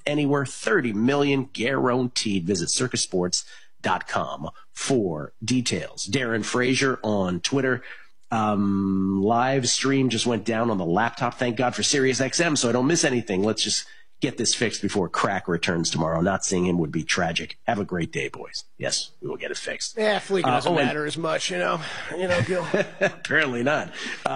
anywhere. 30 million guaranteed. Visit circusports.com for details. Darren Frazier on Twitter. Live stream just went down on the laptop. Thank God for SiriusXM, so I don't miss anything. Let's just get this fixed before Crack returns tomorrow. Not seeing him would be tragic. Have a great day, boys. Yes, we will get it fixed. Yeah, Fleek doesn't matter as much, Gil. Apparently not.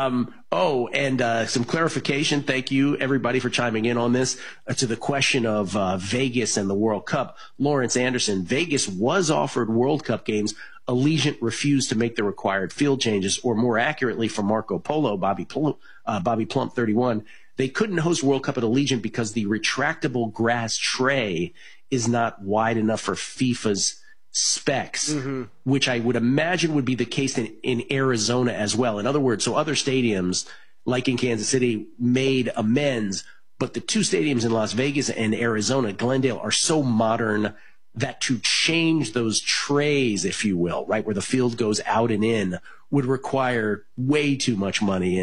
Some clarification. Thank you, everybody, for chiming in on this. To the question of Vegas and the World Cup, Lawrence Anderson, Vegas was offered World Cup games. Allegiant refused to make the required field changes, or more accurately, from Marco Polo, Bobby Plump, 31, they couldn't host World Cup at Allegiant because the retractable grass tray is not wide enough for FIFA's specs, which I would imagine would be the case in Arizona as well. In other words, so other stadiums, like in Kansas City, made amends, but the two stadiums in Las Vegas and Arizona, Glendale, are so modern that to change those trays, if you will, right, where the field goes out and in, would require way too much money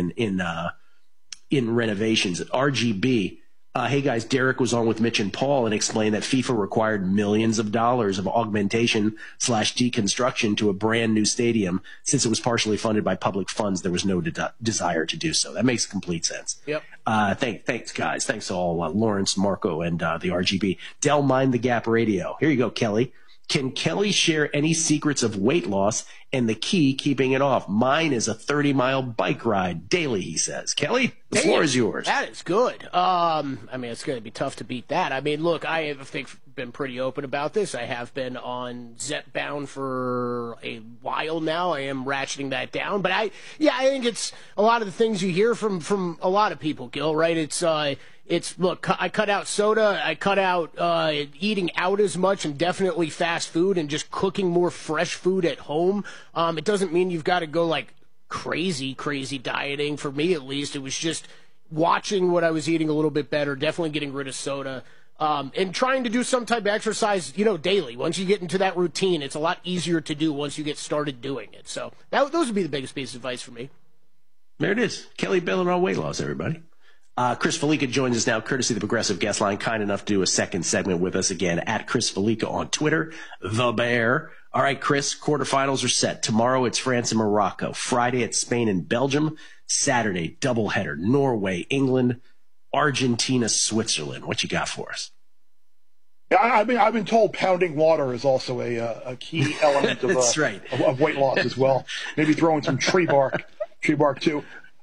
in renovations. RGB, hey guys, Derek was on with Mitch and Paul and explained that FIFA required millions of dollars of augmentation/deconstruction to a brand new stadium. Since it was partially funded by public funds, there was no desire to do so. That makes complete sense. Yep. Thanks, guys. Thanks all, Lawrence, Marco, and the RGB. Del Mind the Gap Radio. Here you go, Kelly. Can Kelly share any secrets of weight loss and the key keeping it off? Mine is a 30-mile bike ride daily, he says. Kelly, the floor is yours. That is good. It's going to be tough to beat that. I mean, look, I have been pretty open about this. I have been on Zepbound for a while now. I am ratcheting that down. But I think it's a lot of the things you hear from a lot of people, Gil, right? Look, I cut out soda. I cut out eating out as much, and definitely fast food, and just cooking more fresh food at home. It doesn't mean you've got to go like crazy dieting. For me, at least, it was just watching what I was eating a little bit better, definitely getting rid of soda, and trying to do some type of exercise, daily. Once you get into that routine, it's a lot easier to do once you get started doing it. So those would be the biggest piece of advice for me. There it is. Kelly bailing on weight loss, everybody. Chris Felica joins us now, courtesy of the Progressive Guest Line, kind enough to do a second segment with us again at Chris Felica on Twitter, The Bear. All right, Chris, quarterfinals are set. Tomorrow it's France and Morocco. Friday it's Spain and Belgium. Saturday, doubleheader, Norway, England, Argentina, Switzerland. What you got for us? Yeah, I've been told pounding water is also a key element of, That's right. of weight loss as well. Maybe throwing some tree bark too.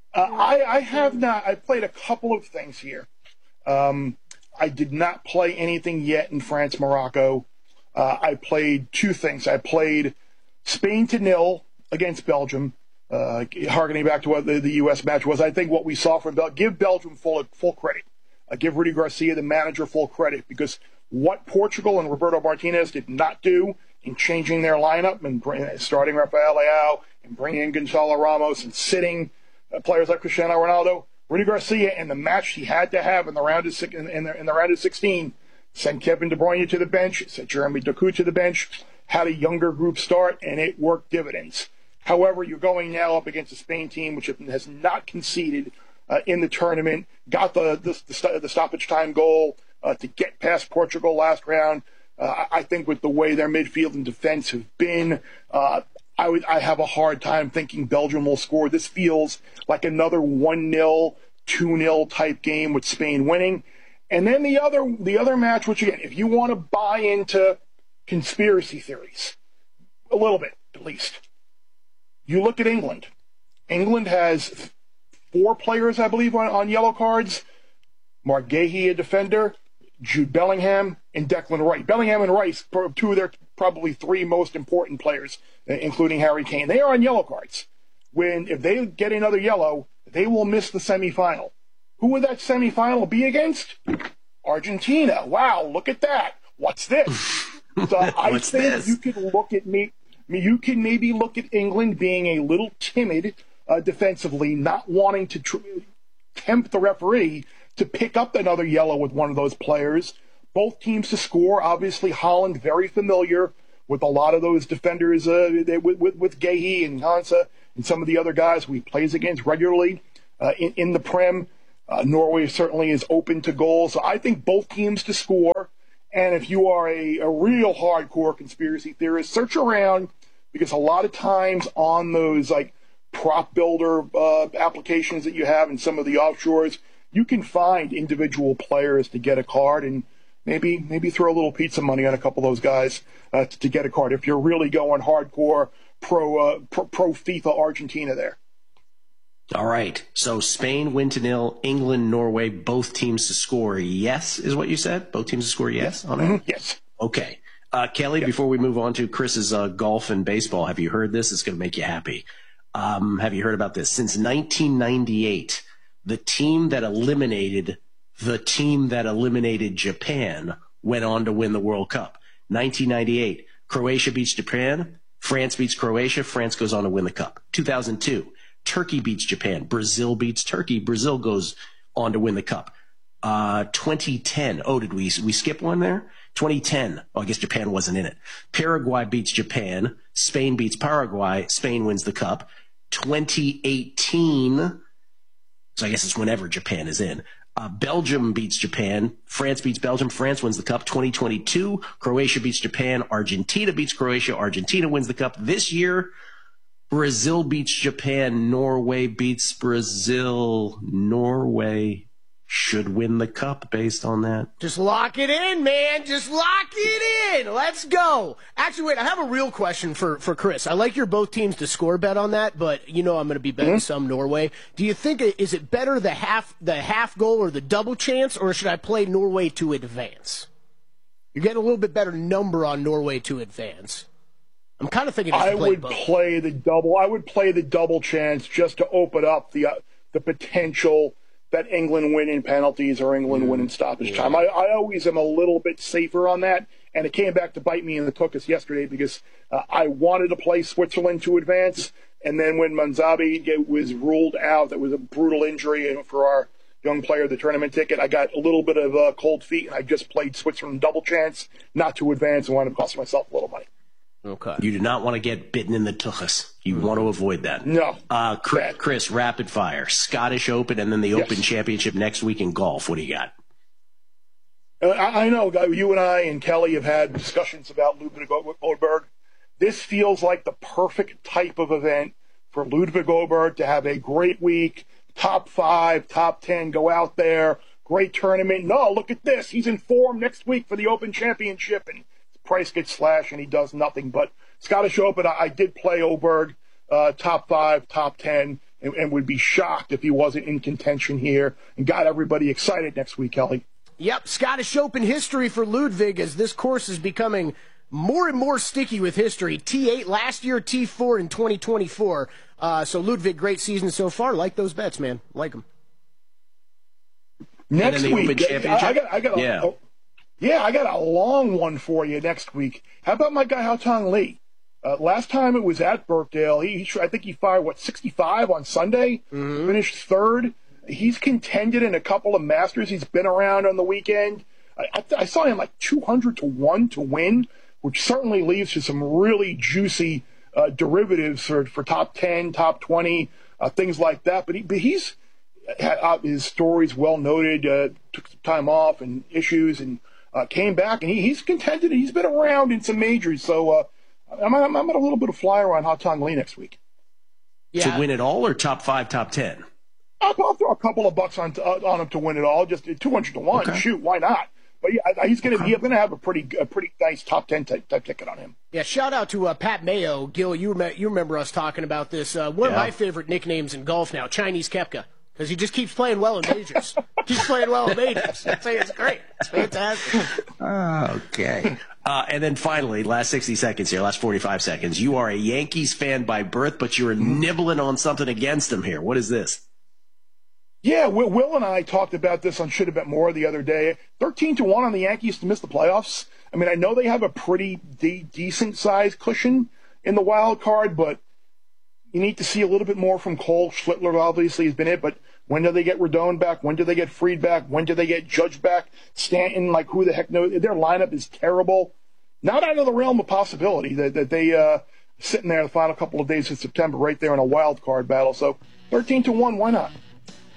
I played a couple of things here. I did not play anything yet in France, Morocco. I played two things. I played Spain to 0 against Belgium, harkening back to what the U.S. match was. I think what we saw from Belgium, give Belgium full credit. Give Rudy Garcia, the manager, full credit, because what Portugal and Roberto Martinez did not do in changing their lineup and starting Rafael Leao and bringing in Gonzalo Ramos and sitting players like Cristiano Ronaldo, Rudy Garcia, and the match he had to have in the round of 16, sent Kevin De Bruyne to the bench, sent Jeremy Doku to the bench, had a younger group start, and it worked dividends. However, you're going now up against a Spain team which has not conceded in the tournament, got the stoppage time goal to get past Portugal last round. I think with the way their midfield and defense have been, I have a hard time thinking Belgium will score. This feels like another 1-0, 2-0 type game with Spain winning. And then the other match, which again, if you want to buy into conspiracy theories, a little bit at least, you look at England. England has 4 players, I believe, on yellow cards. Mark Gahey, a defender, Jude Bellingham, and Declan Rice. Bellingham and Rice, 2 of their probably 3 most important players, including Harry Kane. They are on yellow cards. If they get another yellow, they will miss the semifinal. Who would that semifinal be against? Argentina. Wow, look at that. What's this? So I think you could look at you can maybe look at England being a little timid defensively, not wanting to tempt the referee to pick up another yellow with one of those players. Both teams to score. Obviously, Holland very familiar with a lot of those defenders with Gahey and Hansa and some of the other guys we plays against regularly in the Prem. Norway certainly is open to goals. So I think both teams to score. And if you are a real hardcore conspiracy theorist, search around, because a lot of times on those like prop builder applications that you have in some of the offshores, you can find individual players to get a card, and maybe throw a little pizza money on a couple of those guys to get a card if you're really going hardcore pro FIFA Argentina there. All right. So Spain win to 0, England, Norway, both teams to score yes, is what you said? Both teams to score yes on it? Yes. Okay. Kelly, before we move on to Chris's golf and baseball, have you heard this? It's going to make you happy. Have you heard about this? Since 1998, the team that eliminated Japan went on to win the World Cup. 1998, Croatia beats Japan, France beats Croatia, France goes on to win the Cup. 2002, Turkey beats Japan, Brazil beats Turkey, Brazil goes on to win the Cup. 2010, did we skip one there? 2010, I guess Japan wasn't in it. Paraguay beats Japan, Spain beats Paraguay, Spain wins the Cup. 2018, so I guess it's whenever Japan is in. Belgium beats Japan, France beats Belgium, France wins the Cup. 2022, Croatia beats Japan, Argentina beats Croatia, Argentina wins the Cup. This year, Brazil beats Japan, Norway beats Brazil. Norway should win the Cup based on that. Just lock it in, man. Just lock it in. Let's go. Actually, wait, I have a real question for Chris. I like your both teams to score bet on that, but you know I'm going to be betting some Norway. Do you think, is it better the half goal or the double chance, or should I play Norway to advance? You're getting a little bit better number on Norway to advance. I'm kind of thinking I would play the double. I would play the double chance just to open up the potential that England win in penalties or England win in stoppage time. I always am a little bit safer on that, and it came back to bite me in the tuchus yesterday because I wanted to play Switzerland to advance, and then when Manzabi was ruled out, that was a brutal injury for our young player, the tournament ticket, I got a little bit of cold feet, and I just played Switzerland double chance not to advance and wound up costing myself a little money. Okay. You do not want to get bitten in the tuchus. You want to avoid that. No. Chris, rapid fire. Scottish Open and then the Open Championship next week in golf. What do you got? I know you and I and Kelly have had discussions about Ludwig Åberg. This feels like the perfect type of event for Ludwig Åberg to have a great week, top 5, top 10, go out there, great tournament. No, look at this. He's in form next week for the Open Championship, and price gets slashed and he does nothing. But Scottish Open, I did play Åberg top 5, top 10, and would be shocked if he wasn't in contention here and got everybody excited next week, Kelly. Yep, Scottish Open history for Ludwig as this course is becoming more and more sticky with history. T8 last year, T4 in 2024. So Ludwig, great season so far. Like those bets, man. Like them. Next week, I got a long one for you next week. How about my guy Haotong Li? Last time it was at Birkdale. I think he fired 65 on Sunday. Finished third. He's contended in a couple of Masters. He's been around on the weekend. I saw him like 200 to 1 to win, which certainly leaves you some really juicy derivatives for top 10, top 20, things like that. But he's his story's well noted. Took some time off and issues and came back, and he's contended. He's been around in some majors, so I'm at a little bit of flyer on Haotong Li next week. Yeah. To win it all, or top 5, top 10? I'll throw a couple of bucks on him to win it all. Just 200 to 1. Okay. Shoot, why not? But yeah, he's going to have a pretty nice top 10 type ticket on him. Yeah, shout out to Pat Mayo. Gil, you remember us talking about this. One of my favorite nicknames in golf now, Chinese Koepka. Because he just keeps playing well in majors. Keeps playing well in majors. I'd say it's great. It's fantastic. Okay. And then finally, last 60 seconds here, last 45 seconds. You are a Yankees fan by birth, but you're nibbling on something against them here. What is this? Yeah, Will and I talked about this on Should Have Bet More the other day. 13 to 1 on the Yankees to miss the playoffs. I mean, I know they have a pretty decent sized cushion in the wild card, but you need to see a little bit more from Cole. Schlittler obviously has been it, but when do they get Rodon back? When do they get Fried back? When do they get Judge back? Stanton, like who the heck knows? Their lineup is terrible. Not out of the realm of possibility that they sitting there the final couple of days of September right there in a wild card battle. So 13 to 1, why not?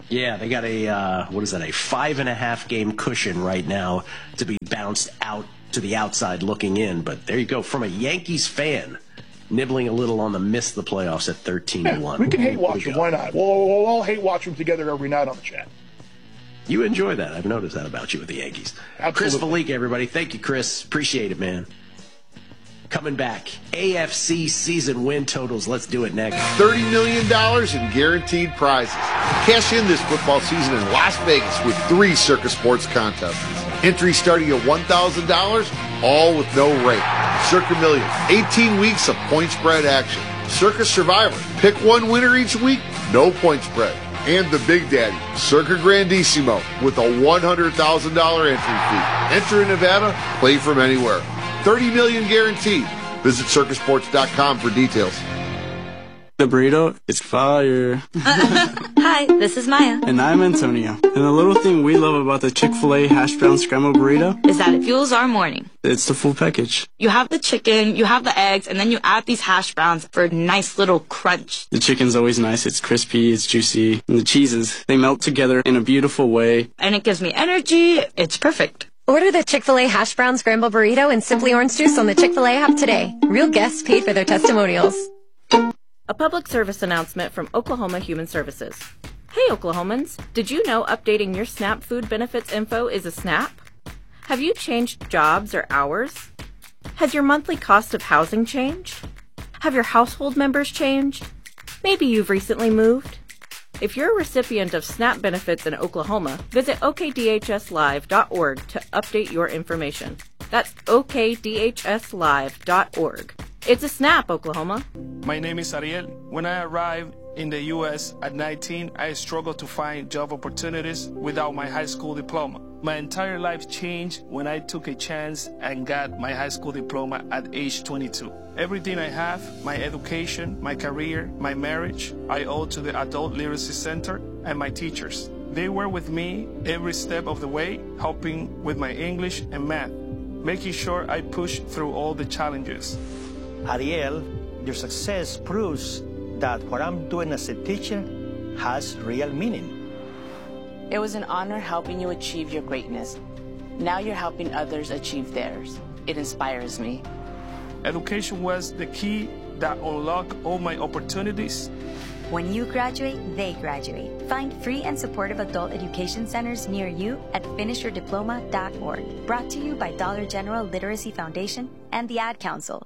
Yeah, they got a, a 5.5 game cushion right now to be bounced out to the outside looking in. But there you go. From a Yankees fan, nibbling a little on the miss of the playoffs at 13-1. We can hate watch them. Why not? We'll all hate watch them together every night on the chat. You enjoy that. I've noticed that about you with the Yankees. Absolutely. Chris Felique, everybody. Thank you, Chris. Appreciate it, man. Coming back, AFC season win totals. Let's do it next. $30 million in guaranteed prizes. Cash in this football season in Las Vegas with 3 Circus Sports contests. Entry starting at $1,000, all with no rate. Circa Millions, 18 weeks of point spread action. Circus Survivor, pick one winner each week, no point spread. And the Big Daddy, Circa Grandissimo, with a $100,000 entry fee. Enter in Nevada, play from anywhere. $30 million guaranteed. Visit circusports.com for details. The burrito is fire. Hi, this is Maya. And I'm Antonio. And the little thing we love about the Chick-fil-A hash brown scrambled burrito is that it fuels our morning. It's the full package. You have the chicken, you have the eggs, and then you add these hash browns for a nice little crunch. The chicken's always nice. It's crispy, it's juicy. And the cheeses, they melt together in a beautiful way. And it gives me energy. It's perfect. Order the Chick-fil-A hash brown scrambled burrito and Simply Orange Juice on the Chick-fil-A app today. Real guests paid for their testimonials. A public service announcement from Oklahoma Human Services. Hey Oklahomans, did you know updating your SNAP food benefits info is a snap? Have you changed jobs or hours? Has your monthly cost of housing changed? Have your household members changed? Maybe you've recently moved. If you're a recipient of SNAP benefits in Oklahoma, visit okdhslive.org to update your information. That's okdhslive.org. It's a SNAP, Oklahoma. My name is Ariel. When I arrived in the U.S. at 19, I struggled to find job opportunities without my high school diploma. My entire life changed when I took a chance and got my high school diploma at age 22. Everything I have, my education, my career, my marriage, I owe to the Adult Literacy Center and my teachers. They were with me every step of the way, helping with my English and math, making sure I pushed through all the challenges. Ariel, your success proves that what I'm doing as a teacher has real meaning. It was an honor helping you achieve your greatness. Now you're helping others achieve theirs. It inspires me. Education was the key that unlocked all my opportunities. When you graduate, they graduate. Find free and supportive adult education centers near you at finishyourdiploma.org. Brought to you by Dollar General Literacy Foundation and the Ad Council.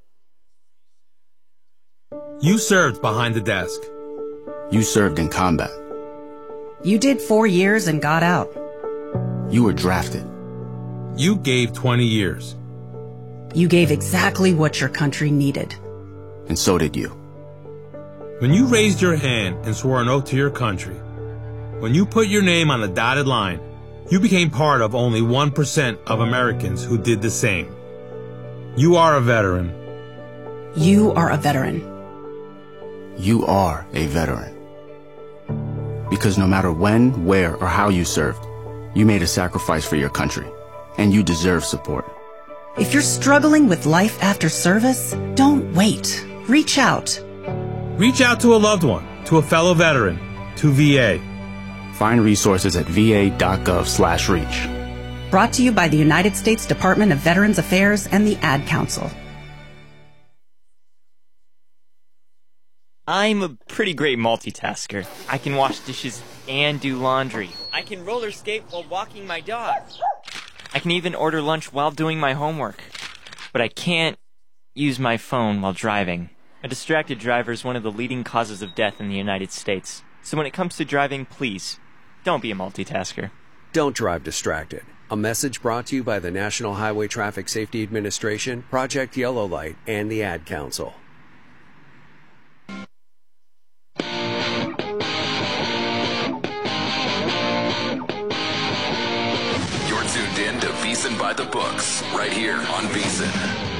You served behind the desk. You served in combat. You did 4 years and got out. You were drafted. You gave 20 years. You gave exactly what your country needed. And so did you. When you raised your hand and swore an oath to your country, when you put your name on the dotted line, you became part of only 1% of Americans who did the same. You are a veteran. You are a veteran. You are a veteran. Because no matter when, where, or how you served, you made a sacrifice for your country, and you deserve support. If you're struggling with life after service, don't wait. Reach out. Reach out to a loved one, to a fellow veteran, to VA. Find resources at va.gov/reach. Brought to you by the United States Department of Veterans Affairs and the Ad Council. I'm a pretty great multitasker. I can wash dishes and do laundry. I can roller skate while walking my dog. I can even order lunch while doing my homework. But I can't use my phone while driving. A distracted driver is one of the leading causes of death in the United States. So when it comes to driving, please, don't be a multitasker. Don't drive distracted. A message brought to you by the National Highway Traffic Safety Administration, Project Yellow Light, and the Ad Council. You're tuned in to VEASAN by the Books, right here on VEASAN.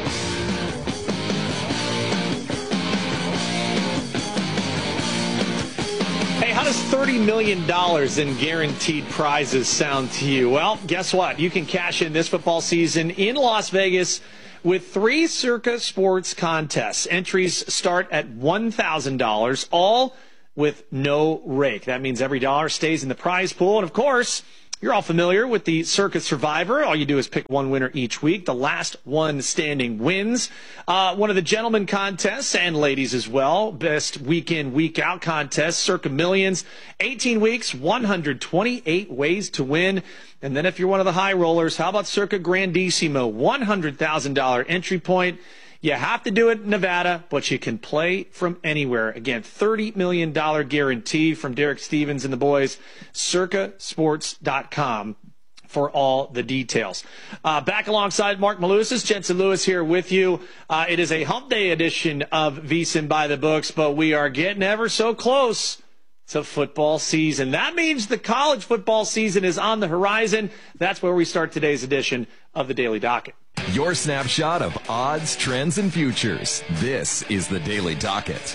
Hey, how does $30 million in guaranteed prizes sound to you? Well, guess what? You can cash in this football season in Las Vegas with 3 Circa Sports contests. Entries start at $1,000, all with no rake. That means every dollar stays in the prize pool. And, of course, you're all familiar with the Circa Survivor. All you do is pick one winner each week. The last one standing wins. One of the gentlemen contests, and ladies as well, best week in, week out contest, Circa Millions. 18 weeks, 128 ways to win. And then if you're one of the high rollers, how about Circa Grandissimo? $100,000 entry point. You have to do it in Nevada, but you can play from anywhere. Again, $30 million guarantee from Derek Stevens and the boys. Circasports.com for all the details. Back alongside Mark Malusis, Jensen Lewis here with you. It is a hump day edition of VSiN by the Books, but we are getting ever so close to football season. That means the college football season is on the horizon. That's where we start today's edition of the Daily Docket. Your snapshot of odds, trends, and futures. This is the Daily Docket.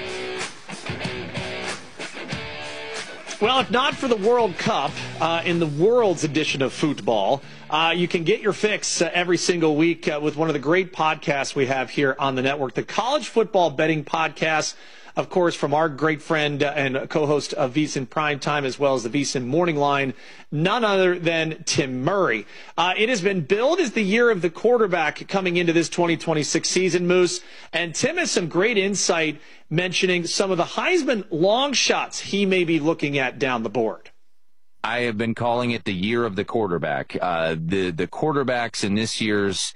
Well, if not for the World Cup, in the world's edition of football, you can get your fix every single week with one of the great podcasts we have here on the network, the College Football Betting Podcast. Of course, from our great friend and co-host of VSiN Primetime, as well as the VSiN Morning Line, none other than Tim Murray. It has been billed as the year of the quarterback coming into this 2026 season, Moose. And Tim has some great insight mentioning some of the Heisman long shots he may be looking at down the board. I have been calling it the year of the quarterback. The quarterbacks in this year's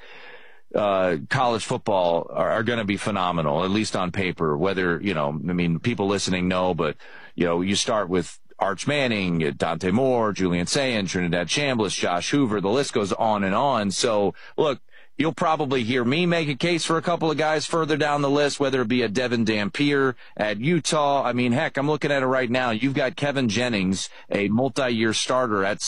college football are going to be phenomenal, at least on paper. Whether, people listening know, but, you start with Arch Manning, Dante Moore, Julian Sayin, Trinidad Chambliss, Josh Hoover, the list goes on and on. So, look, you'll probably hear me make a case for a couple of guys further down the list, whether it be a Devin Dampier at Utah. I mean, heck, I'm looking at it right now. You've got Kevin Jennings, a multi-year starter, at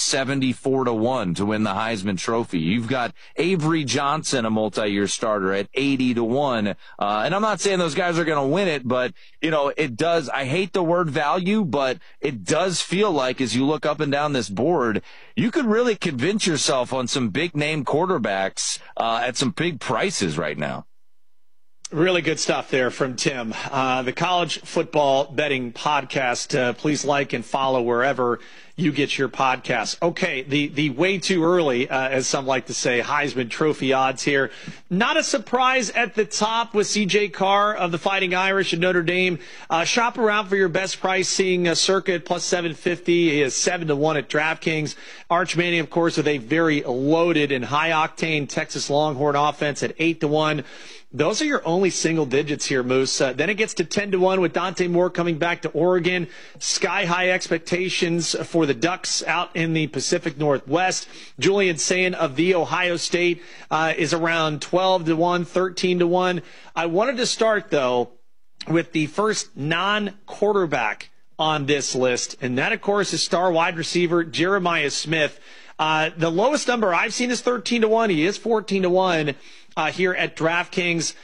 74-1 to win the Heisman Trophy. You've got Avery Johnson, a multi-year starter, at 80-1. And I'm not saying those guys are going to win it, but, it does. I hate the word value, but it does feel like as you look up and down this board, you could really convince yourself on some big-name quarterbacks at some big prices right now. Really good stuff there from Tim. The College Football Betting Podcast. Please like and follow wherever you get your podcasts. Okay, the way too early, as some like to say, Heisman Trophy odds here. Not a surprise at the top with C.J. Carr of the Fighting Irish and Notre Dame. Shop around for your best price, seeing Circa at plus 750. He is 7-1 at DraftKings. Arch Manning, of course, with a very loaded and high-octane Texas Longhorn offense at 8-1. Those are your only single digits here, Moose. Then it gets to 10-1 with Dante Moore coming back to Oregon. Sky-high expectations for the Ducks out in the Pacific Northwest. Julian Sayin of The Ohio State is around 12-1, 13-1. I wanted to start, though, with the first non-quarterback on this list, and that, of course, is star wide receiver Jeremiah Smith. The lowest number I've seen is 13-1. He is 14-1. Here at DraftKings.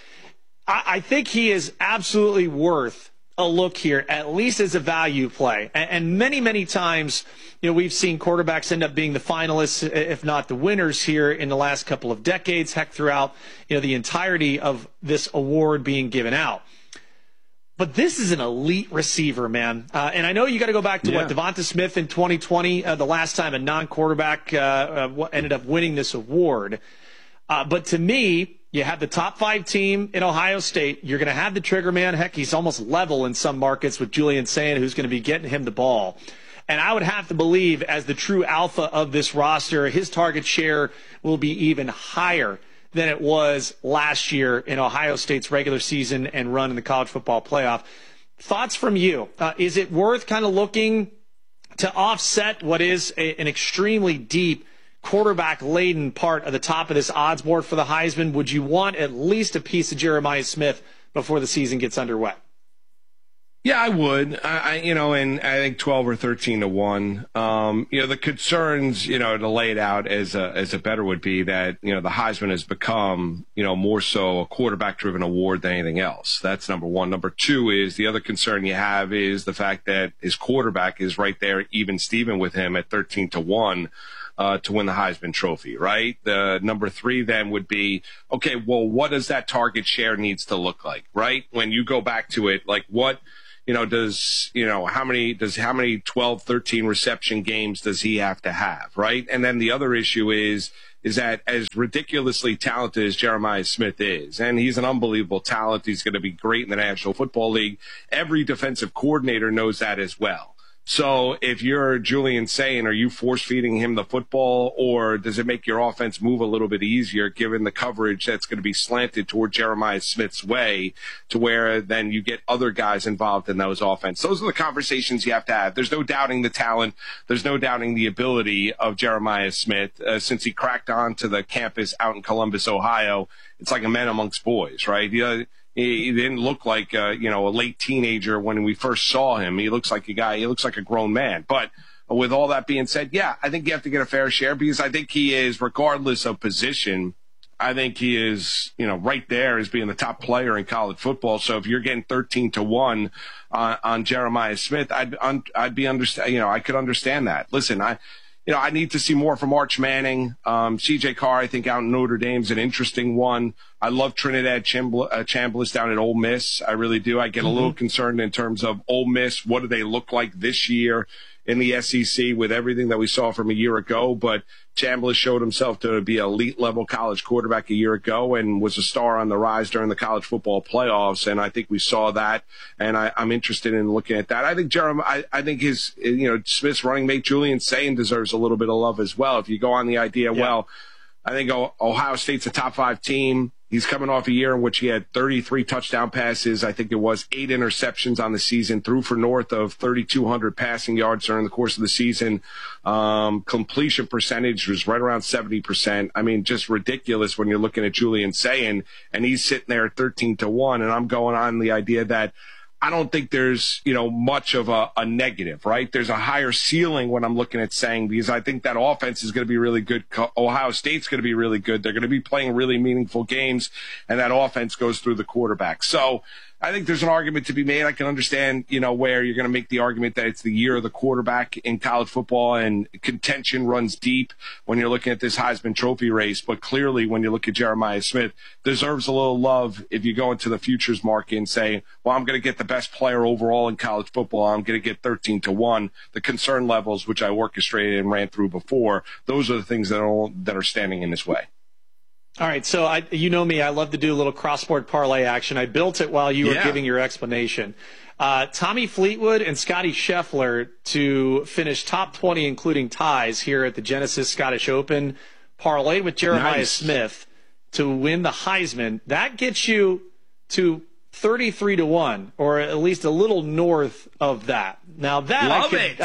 I think he is absolutely worth a look here, at least as a value play. And many, many times, we've seen quarterbacks end up being the finalists, if not the winners here in the last couple of decades, heck, throughout, the entirety of this award being given out. But this is an elite receiver, man. And I know you got to go back to Devonta Smith in 2020, the last time a non-quarterback ended up winning this award. But to me, you have the top 5 team in Ohio State. You're going to have the trigger man. Heck, he's almost level in some markets with Julian Sayin, who's going to be getting him the ball. And I would have to believe, as the true alpha of this roster, his target share will be even higher than it was last year in Ohio State's regular season and run in the college football playoff. Thoughts from you? Is it worth kind of looking to offset what is an extremely deep quarterback-laden part of the top of this odds board for the Heisman? Would you want at least a piece of Jeremiah Smith before the season gets underway? Yeah, I would. And I think 12 or 13-1. The concerns, to lay it out as a better would be that, the Heisman has become, more so a quarterback-driven award than anything else. That's number one. Number two is the other concern you have is the fact that his quarterback is right there, even Steven with him at 13-1. To win the Heisman Trophy, right? The number 3 then would be, okay, well, what does that target share needs to look like, right? When you go back to it, like what, how many 12, 13 reception games does he have to have, right? And then the other issue is that as ridiculously talented as Jeremiah Smith is, and he's an unbelievable talent, he's going to be great in the National Football League. Every defensive coordinator knows that as well. So if you're Julian Sayin, are you force-feeding him the football, or does it make your offense move a little bit easier given the coverage that's going to be slanted toward Jeremiah Smith's way, to where then you get other guys involved in those offense? Those are the conversations you have to have. There's no doubting the talent. There's no doubting the ability of Jeremiah Smith. Since he cracked onto the campus out in Columbus, Ohio, it's like a man amongst boys, right? He didn't look like, a late teenager when we first saw him. He looks like a grown man. But with all that being said, yeah, I think you have to get a fair share, because I think he is, regardless of position, I think he is, right there as being the top player in college football. So if you're getting 13-1 on Jeremiah Smith, I could understand that. Listen, I need to see more from Arch Manning. C.J. Carr, I think, out in Notre Dame's an interesting one. I love Trinidad Chambliss down at Ole Miss. I really do. I get a little concerned in terms of Ole Miss. What do they look like this year in the SEC with everything that we saw from a year ago? But Chambliss showed himself to be an elite-level college quarterback a year ago and was a star on the rise during the college football playoffs, and I think we saw that, and I'm interested in looking at that. I think I think his, Smith's running mate Julian Sayin deserves a little bit of love as well. If you go on the idea, I think Ohio State's a top 5 team. He's coming off a year in which he had 33 touchdown passes. I think it was 8 interceptions on the season, threw for north of 3,200 passing yards during the course of the season. Completion percentage was right around 70%. I mean, just ridiculous when you're looking at Julian Sayin, and he's sitting there at 13-1. And I'm going on the idea that I don't think there's, much of a negative, right? There's a higher ceiling when I'm looking at Sayin, because I think that offense is going to be really good. Ohio State's going to be really good. They're going to be playing really meaningful games, and that offense goes through the quarterback. So I think there's an argument to be made. I can understand, where you're going to make the argument that it's the year of the quarterback in college football, and contention runs deep when you're looking at this Heisman Trophy race. But clearly, when you look at Jeremiah Smith, deserves a little love if you go into the futures market and say, well, I'm going to get the best player overall in college football. I'm going to get 13-1. The concern levels, which I orchestrated and ran through before, those are the things that are standing in this way. All right, so you know me, I love to do a little cross-sport parlay action. I built it while you were giving your explanation. Tommy Fleetwood and Scotty Scheffler to finish top 20, including ties here at the Genesis Scottish Open, parlayed with Jeremiah Smith to win the Heisman. That gets you to 33-1, or at least a little north of that. Now that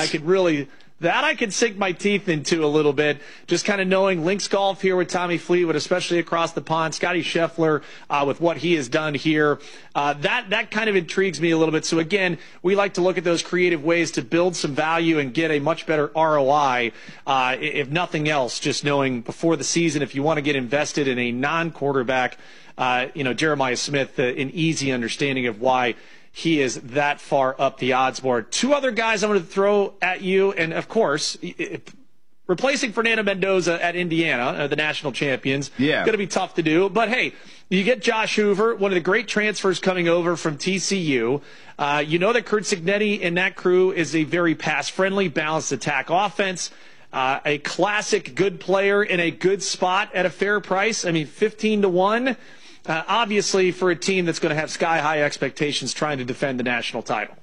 I could sink my teeth into a little bit, just kind of knowing links golf here with Tommy Fleetwood, especially across the pond. Scotty Scheffler with what he has done here, that kind of intrigues me a little bit. So again, we like to look at those creative ways to build some value and get a much better ROI, if nothing else, just knowing before the season, if you want to get invested in a non-quarterback, Jeremiah Smith, an easy understanding of why he is that far up the odds board. 2 other guys I'm going to throw at you, and of course, replacing Fernando Mendoza at Indiana, the national champions, going to be tough to do. But hey, you get Josh Hoover, one of the great transfers coming over from TCU. You know that Curt Cignetti and that crew is a very pass-friendly, balanced attack offense. A classic good player in a good spot at a fair price. I mean, 15-1. Obviously, for a team that's going to have sky-high expectations trying to defend the national title.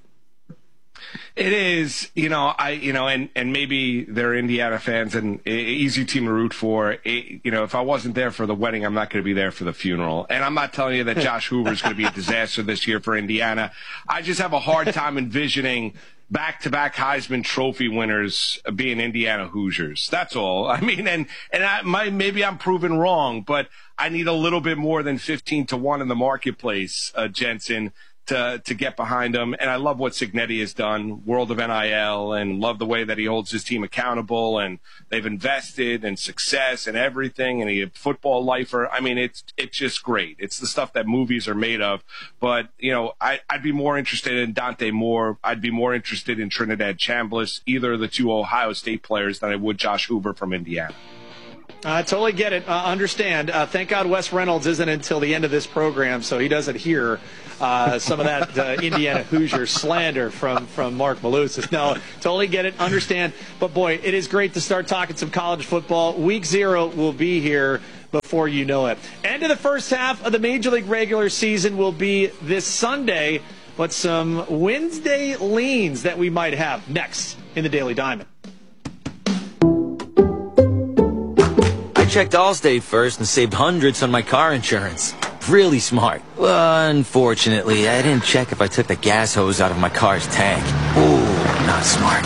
It is, and maybe they're Indiana fans and easy team to root for. If I wasn't there for the wedding, I'm not going to be there for the funeral. And I'm not telling you that Josh Hoover is going to be a disaster this year for Indiana. I just have a hard time envisioning back-to-back Heisman Trophy winners being Indiana Hoosiers. That's all. I mean, maybe I'm proven wrong, but I need a little bit more than 15-1 in the marketplace, Jensen, to get behind him. And I love what Cignetti has done, world of NIL, and love the way that he holds his team accountable, and they've invested in success and everything, and he a football lifer. I mean, it's just great. It's the stuff that movies are made of. But, I'd be more interested in Dante Moore. I'd be more interested in Trinidad Chambliss, either of the 2 Ohio State players, than I would Josh Hoover from Indiana. I totally get it. Understand. Thank God Wes Reynolds isn't until the end of this program, so he doesn't hear some of that Indiana Hoosier slander from Mark Malusis. No, totally get it. Understand. But, boy, it is great to start talking some college football. Week 0 will be here before you know it. End of the first half of the Major League regular season will be this Sunday, but some Wednesday leans that we might have next in the Daily Diamond. I checked Allstate first and saved hundreds on my car insurance. Really smart. Well, unfortunately, I didn't check if I took the gas hose out of my car's tank. Ooh, not smart.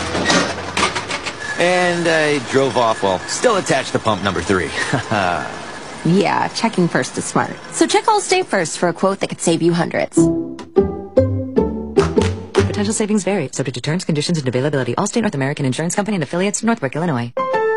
And I drove off while still attached to pump number 3. Yeah, checking first is smart. So check Allstate first for a quote that could save you hundreds. Potential savings vary, subject to terms, conditions, and availability. Allstate North American Insurance Company and affiliates, Northbrook, Illinois.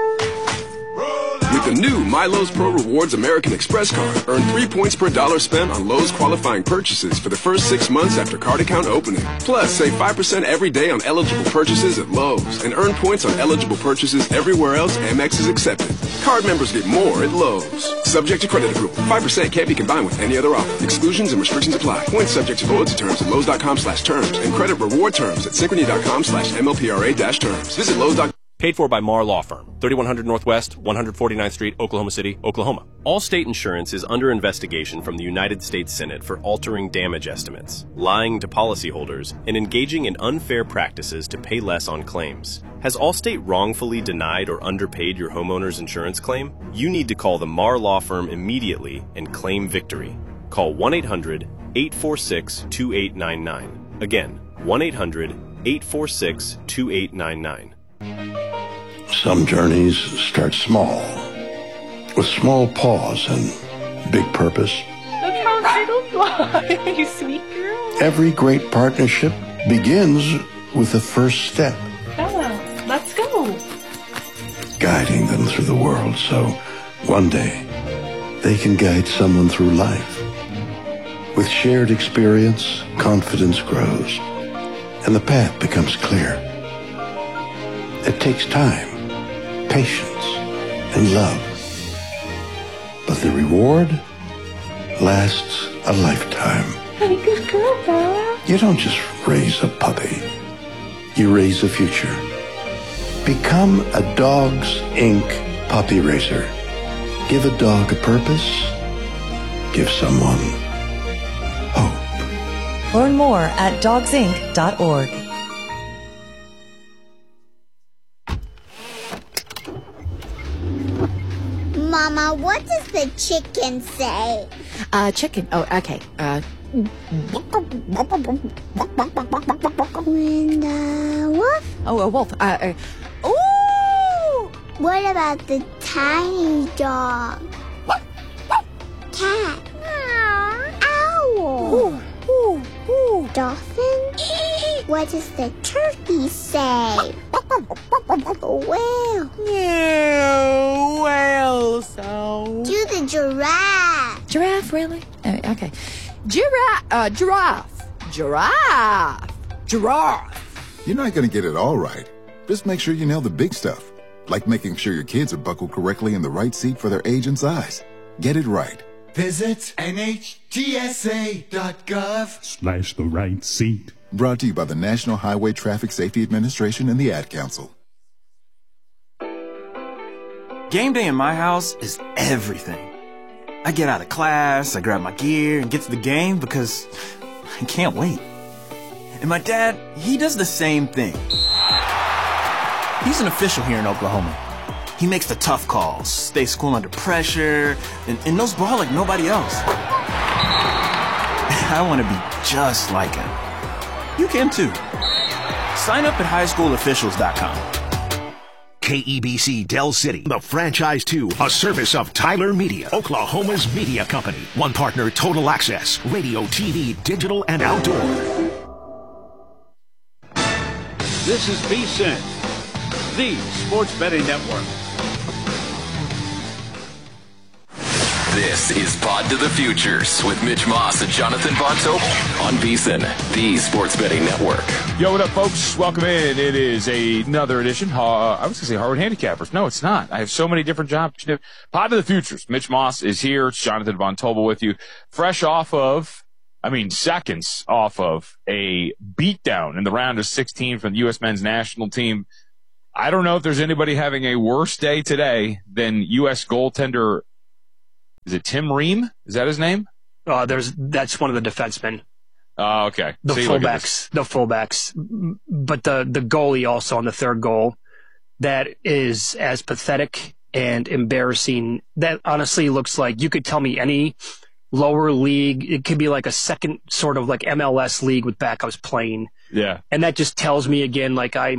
With the new MyLowe's Pro Rewards American Express card, earn 3 points per dollar spent on Lowe's qualifying purchases for the first 6 months after card account opening. Plus, save 5% every day on eligible purchases at Lowe's and earn points on eligible purchases everywhere else Amex is accepted. Card members get more at Lowe's. Subject to credit approval. 5% can't be combined with any other offer. Exclusions and restrictions apply. Points subject to loyalty terms at Lowe's.com/terms and credit reward terms at Synchrony.com/MLPRA-terms. Visit Lowe's.com. Paid for by Marr Law Firm, 3100 Northwest, 149th Street, Oklahoma City, Oklahoma. Allstate Insurance is under investigation from the United States Senate for altering damage estimates, lying to policyholders, and engaging in unfair practices to pay less on claims. Has Allstate wrongfully denied or underpaid your homeowner's insurance claim? You need to call the Marr Law Firm immediately and claim victory. Call 1-800-846-2899. Again, 1-800-846-2899. Some journeys start small, with small pause and big purpose. Look how little fly, you sweet girl. Every great partnership begins with the first step, Bella, let's go. guiding them through the world so one day they can guide someone through life. With shared experience, confidence grows, and the path becomes clear. It takes time, patience, and love. But the reward lasts a lifetime. Hey, good girl, Bella. You don't just raise a puppy. You raise a future. Become a Dogs Inc. puppy raiser. Give a dog a purpose. Give someone hope. Learn more at dogsinc.org. Mama, what does the chicken say? Chicken. Oh, okay. When the wolf? Oh, a wolf. Ooh! What about the tiny dog? Cat? Owl? Dolphin? What does the turkey say? Whale? Yeah, whale sound. Do the giraffe. Giraffe, really? Okay. Giraffe. Giraffe. You're not going to get it all right. Just make sure you nail the big stuff, like making sure your kids are buckled correctly in the right seat for their age and size. Get it right. Visit NHTSA.gov/the right seat. Brought to you by the National Highway Traffic Safety Administration and the Ad Council. Game day in my house is everything. I get out of class, I grab my gear, and get to the game because I can't wait. And my dad, he does the same thing. He's an official here in Oklahoma. He makes the tough calls, stays cool under pressure, and knows ball like nobody else. I want to be just like him. You can too. Sign up at highschoolofficials.com. KEBC Del City, the franchise 2, a service of Tyler Media, Oklahoma's media company. One partner, Total Access, radio, TV, digital, and outdoor. This is VSiN, the sports betting network. This is Pod to the Futures with Mitch Moss and Jonathan Von Tobel on VSiN, the Sports Betting Network. Yo, what up, folks? Welcome in. It is another edition. I was going to say Harvard Handicappers. No, it's not. I have so many different jobs. Pod to the Futures. Mitch Moss is here. It's Jonathan Von Tobel with you. Fresh off of, seconds off of a beatdown in the round of 16 from the U.S. men's national team. I don't know if there's anybody having a worse day today than U.S. goaltender. Is it Tim Ream? Is that his name? That's one of the defensemen. Oh, okay. The fullbacks. But the goalie also on the third goal, that is as pathetic and embarrassing. That honestly looks like, you could tell me any lower league, it could be like a second sort of like MLS league with backups playing. Yeah. And that just tells me again, like I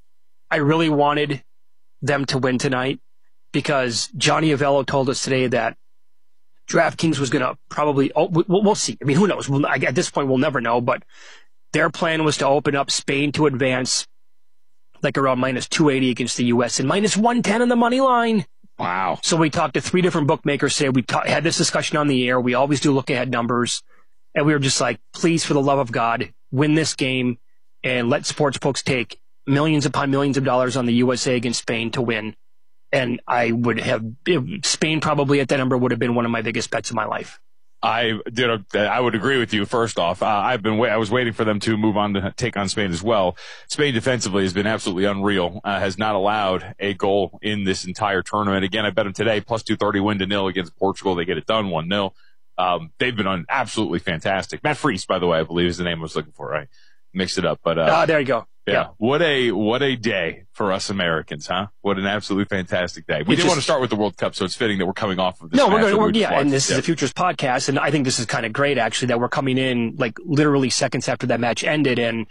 really wanted them to win tonight, because Johnny Avello told us today that DraftKings was going to probably, we'll see. I mean, who knows? At this point, we'll never know, but their plan was to open up Spain to advance like around minus 280 against the U.S. and minus 110 on the money line. Wow. So we talked to 3 different bookmakers today. We had this discussion on the air. We always do look ahead numbers. And we were just like, please, for the love of God, win this game and let sportsbooks take millions upon millions of dollars on the USA against Spain to win. And I would have, Spain probably at that number would have been one of my biggest bets of my life. I would agree with you. First off, I was waiting for them to move on to take on Spain as well. Spain defensively has been absolutely unreal. Has not allowed a goal in this entire tournament. Again, I bet them today plus 230 win to nil against Portugal. They get it done 1-0. They've been absolutely fantastic. Matt Freese, by the way, I believe is the name I was looking for. I mixed it up, but there you go. Yeah. What a day for us Americans, huh? What an absolutely fantastic day. We didn't want to start with the World Cup, so it's fitting that we're coming off of this. No, and this is a Futures podcast, and I think this is kind of great actually that we're coming in like literally seconds after that match ended, and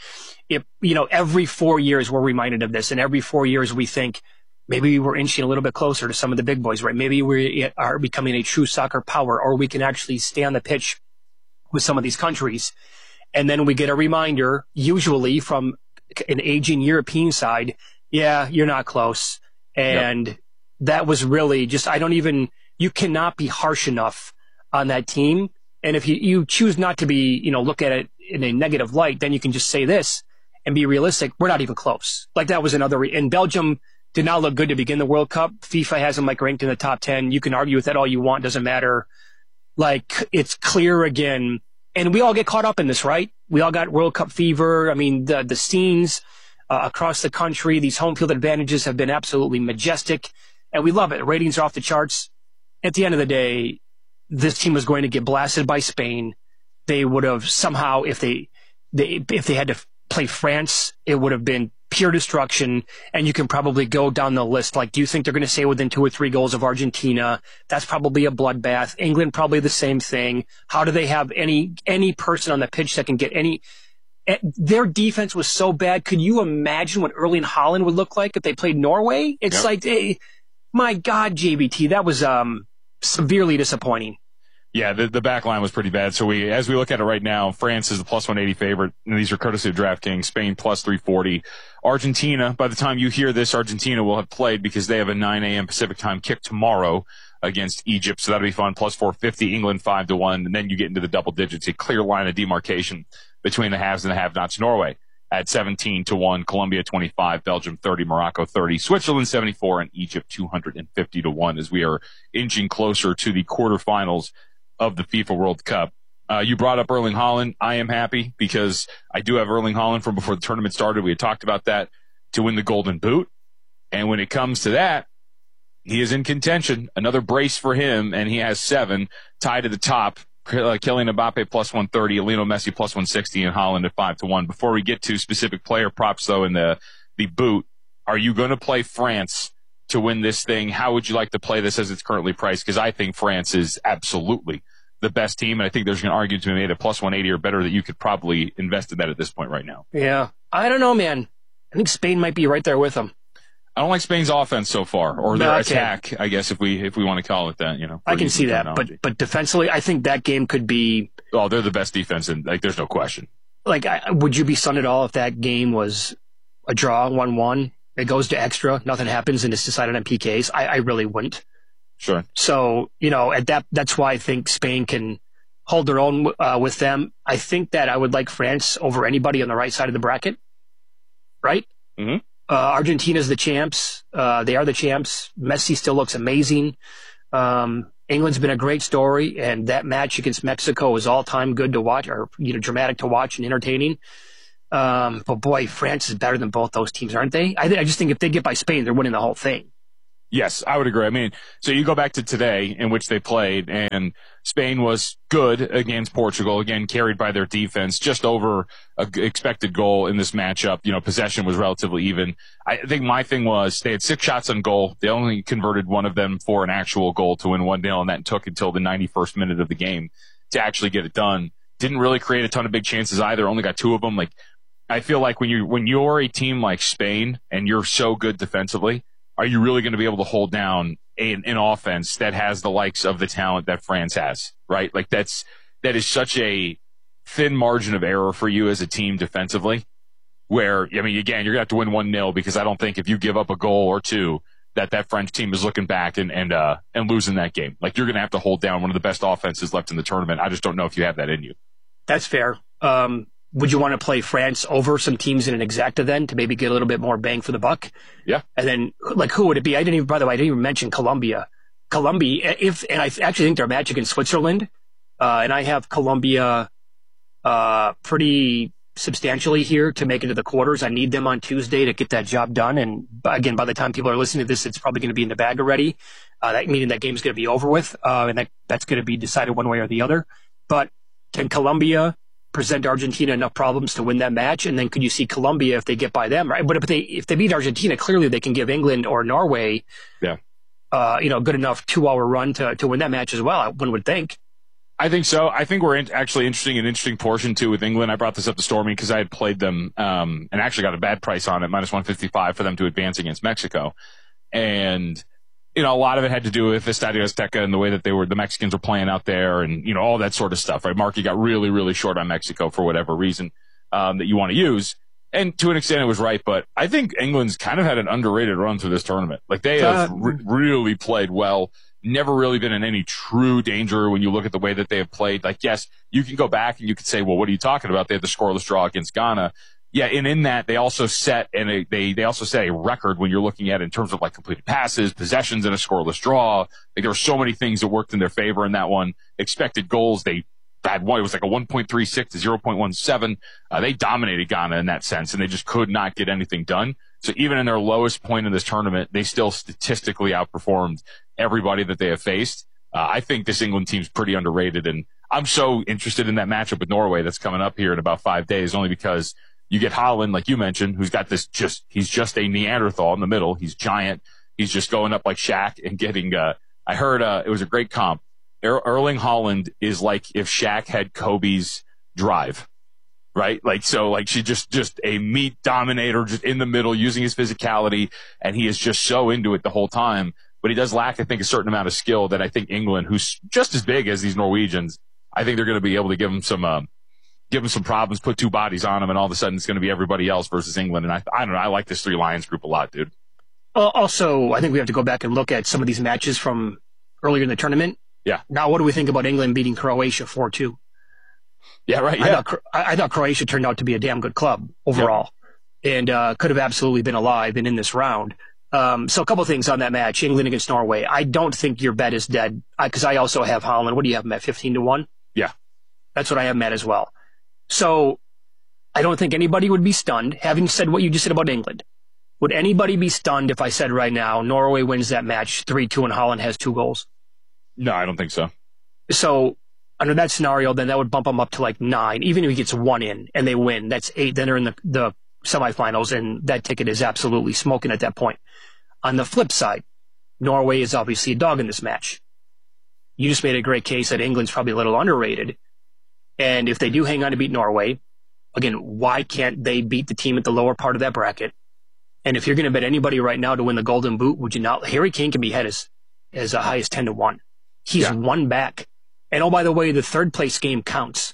every 4 years we're reminded of this, and every 4 years we think maybe we're inching a little bit closer to some of the big boys, right? Maybe we are becoming a true soccer power, or we can actually stay on the pitch with some of these countries, and then we get a reminder, usually from an aging European side, yeah, you're not close. And that was really just, you cannot be harsh enough on that team. And if you choose not to be, look at it in a negative light, then you can just say this and be realistic. We're not even close. Like that was and Belgium did not look good to begin the World Cup. FIFA has them like ranked in the top 10. You can argue with that all you want. Doesn't matter. Like it's clear again. And we all get caught up in this, right? We all got World Cup fever. I mean, the scenes across the country, these home field advantages have been absolutely majestic, and we love it. Ratings are off the charts. At the end of the day, this team was going to get blasted by Spain. They would have somehow, if they had to play France, it would have been pure destruction. And you can probably go down the list. Like, do you think they're going to stay within 2 or 3 goals of Argentina? That's probably a bloodbath. England, probably the same thing. How do they have any person on the pitch that can get any? Their defense was so bad. Could you imagine what Erling Haaland would look like if they played Norway? It's like, my God, JBT, that was severely disappointing. Yeah, the back line was pretty bad. So as we look at it right now, France is the plus 180 favorite, and these are courtesy of DraftKings. Spain plus 340. Argentina, by the time you hear this, Argentina will have played because they have a 9 a.m. Pacific time kick tomorrow against Egypt. So that'll be fun. Plus 450, England 5-1, and then you get into the double digits. A clear line of demarcation between the haves and the have-nots. Norway at 17-1, Colombia 25, Belgium 30, Morocco 30, Switzerland 74, and Egypt 250-1 as we are inching closer to the quarterfinals of the FIFA World Cup. You brought up Erling Haaland. I am happy because I do have Erling Haaland from before the tournament started. We had talked about that to win the Golden Boot. And when it comes to that, he is in contention. Another brace for him, and he has 7 tied to the top. Kylian Mbappe plus 130, Lionel Messi plus 160, and Haaland at 5-1. Before we get to specific player props, though, in the boot, are you going to play France to win this thing? How would you like to play this as it's currently priced? Because I think France is absolutely the best team, and I think there's an argument to be made at plus 180 or better that you could probably invest in that at this point right now. Yeah. I don't know, man. I think Spain might be right there with them. I don't like Spain's offense so far, or their attack, I guess, if we want to call it that. I can see that, but defensively, I think that game could be. Oh, they're the best defense, and there's no question. Would you be stunned at all if that game was a draw, 1-1? It goes to extra, nothing happens, and it's decided on PKs. I really wouldn't. Sure. So, that's why I think Spain can hold their own with them. I think that I would like France over anybody on the right side of the bracket, right? Mm-hmm. Argentina's the champs. They are the champs. Messi still looks amazing. England's been a great story, and that match against Mexico is all-time good to watch, or dramatic to watch and entertaining. But boy, France is better than both those teams, aren't they? I just think if they get by Spain, they're winning the whole thing. Yes, I would agree. I mean, so you go back to today in which they played, and Spain was good against Portugal, again, carried by their defense, just over an expected goal in this matchup. Possession was relatively even. I think my thing was they had 6 shots on goal. They only converted one of them for an actual goal to win 1-0, and that took until the 91st minute of the game to actually get it done. Didn't really create a ton of big chances either. Only got 2 of them. Like, I feel like when you're a team like Spain and you're so good defensively, are you really going to be able to hold down an offense that has the likes of the talent that France has, right? Like that is such a thin margin of error for you as a team defensively where, I mean, again, you're going to have to win 1-0 because I don't think if you give up a goal or 2 that French team is looking back and losing that game. Like you're going to have to hold down one of the best offenses left in the tournament. I just don't know if you have that in you. That's fair. Would you want to play France over some teams in an exacta then to maybe get a little bit more bang for the buck? Yeah. And then, like, who would it be? By the way, I didn't even mention Colombia. Colombia, and I actually think their match against Switzerland, and I have Colombia pretty substantially here to make it to the quarters. I need them on Tuesday to get that job done. And again, by the time people are listening to this, it's probably going to be in the bag already. Meaning that game's going to be over with, and that's going to be decided one way or the other. But can Colombia present Argentina enough problems to win that match? And then could you see Colombia if they get by them, right? But if they beat Argentina, clearly they can give England or Norway, good enough 2-hour run to win that match as well, one would think. I think so. I think we're actually an interesting portion too with England. I brought this up to Stormy because I had played them, and actually got a bad price on it, -155 for them to advance against Mexico. And, a lot of it had to do with Estadio Azteca and the way that the Mexicans were playing out there and, all that sort of stuff, right? Marky got really, really short on Mexico for whatever reason, that you want to use. And to an extent it was right, but I think England's kind of had an underrated run through this tournament. Like they have really played well, never really been in any true danger when you look at the way that they have played. Like, yes, you can go back and you could say, well, what are you talking about? They had the scoreless draw against Ghana. Yeah, and in that they also set they also set a record when you're looking at it in terms of like completed passes, possessions, and a scoreless draw. Like there were so many things that worked in their favor in that one. Expected goals, they had one. It was like a 1.36 to 0.17. They dominated Ghana in that sense, and they just could not get anything done. So even in their lowest point in this tournament, they still statistically outperformed everybody that they have faced. I think this England team's pretty underrated, and I'm so interested in that matchup with Norway that's coming up here in about 5 days, only because you get Haaland, like you mentioned, who's got he's just a Neanderthal in the middle. He's giant. He's just going up like Shaq and getting, I heard, it was a great comp. Erling Haaland is like if Shaq had Kobe's drive, right? Like, so like she just a meat dominator, just in the middle, using his physicality. And he is just so into it the whole time. But he does lack, I think, a certain amount of skill that I think England, who's just as big as these Norwegians, I think they're going to be able to give him some problems, put 2 bodies on him, and all of a sudden it's going to be everybody else versus England. And I don't know. I like this 3 Lions group a lot, dude. Also, I think we have to go back and look at some of these matches from earlier in the tournament. Yeah. Now, what do we think about England beating Croatia 4-2? Yeah, right. Yeah. I thought Croatia turned out to be a damn good club overall, and could have absolutely been alive and in this round. So a couple of things on that match, England against Norway. I don't think your bet is dead, because I also have Haaland. What do you have him at, 15-1? Yeah. That's what I have him at as well. So I don't think anybody would be stunned. Having said what you just said about England, would anybody be stunned if I said right now Norway wins that match 3-2 and Haaland has 2 goals? No, I don't think so. So under that scenario, then that would bump them up to like 9. Even if he gets 1 in and they win, that's 8. Then they're in the semifinals, and that ticket is absolutely smoking at that point. On the flip side, Norway is obviously a dog in this match. You just made a great case that England's probably a little underrated. And if they do hang on to beat Norway, again, why can't they beat the team at the lower part of that bracket? And if you're going to bet anybody right now to win the Golden Boot, would you not? Harry Kane can be had as high as 10-1. He's 1 back. And oh, by the way, the 3rd place game counts.